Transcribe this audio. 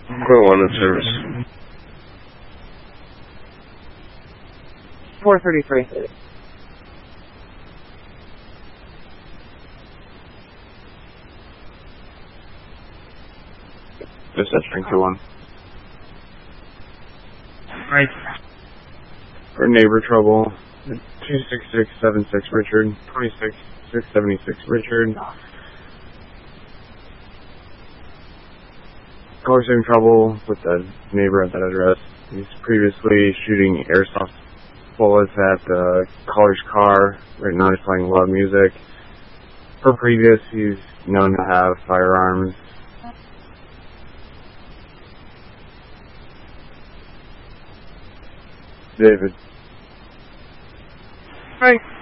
Go on in service. 433. Dispatch 1. Right. For neighbor trouble, 26676 Richard, 26676 Richard. Caller's having trouble with the neighbor at that address. He's previously shooting airsoft bullets at the caller's car. Right now he's playing loud music. For previous, he's known to have firearms. David. Right.